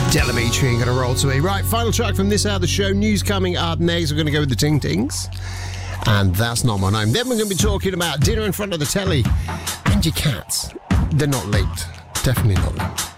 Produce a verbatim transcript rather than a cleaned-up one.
Dimitri ain't gonna roll to me. Right, final track from this hour of the show. News coming up next. We're gonna go with the Ting Tings. And that's not my name. Then we're gonna be talking about dinner in front of the telly and your cats. They're not linked. Definitely not linked.